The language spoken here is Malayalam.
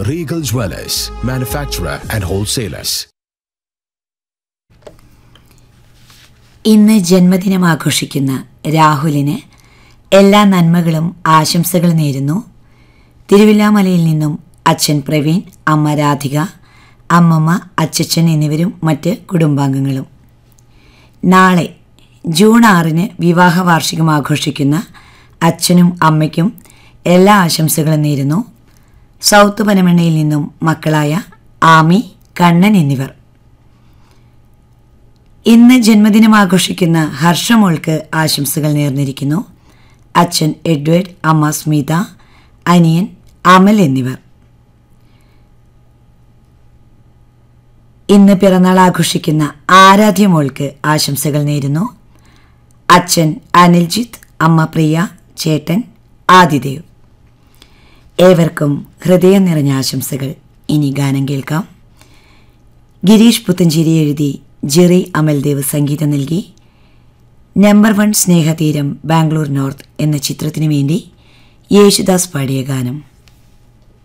Regal Jewelers, manufacturer and wholesalers. ഇന്ന് ജന്മദിനം ആഘോഷിക്കുന്ന രാഹുലിന് എല്ലാ നന്മകളും ആശംസകൾ നേരുന്നു. തിരുവില്ലാമലയിൽ നിന്നും അച്ഛൻ പ്രവീൺ, അമ്മ രാധിക, അമ്മമ്മ, അച്ചച്ചൻ എന്നിവരും മറ്റ് കുടുംബാംഗങ്ങളും. നാളെ ജൂൺ 6 വിവാഹ വാർഷികം ആഘോഷിക്കുന്ന അച്ഛനും അമ്മയ്ക്കും എല്ലാ ആശംസകളും നേരുന്നു. സൗത്ത് പനമണ്ണയിൽ നിന്നും മക്കളായ ആമി, കണ്ണൻ എന്നിവർ. ഇന്ന് ജന്മദിനം ആഘോഷിക്കുന്ന ഹർഷമോൾക്ക് ആശംസകൾ നേർന്നിരിക്കുന്നു. അച്ഛൻ എഡ്വേർഡ്, അമ്മ സ്മിത, അനിയൻ അമൽ എന്നിവർ. ഇന്ന് പിറന്നാൾ ആഘോഷിക്കുന്ന ആരാധ്യമോൾക്ക് ആശംസകൾ നേരുന്നു. അച്ഛൻ അനിൽജിത്ത്, അമ്മ പ്രിയ, ചേട്ടൻ ആദിദേവ്. ഏവർക്കും ഹൃദയം നിറഞ്ഞ ആശംസകൾ. ഇനി ഗാനം കേൾക്കാം. ഗിരീഷ് പുത്തഞ്ചേരി എഴുതി ജെറി അമൽദേവ് സംഗീതം നൽകി നമ്പർ 1 സ്നേഹതീരം ബാംഗ്ലൂർ നോർത്ത് എന്ന ചിത്രത്തിനു വേണ്ടി യേശുദാസ് പാടിയ ഗാനം.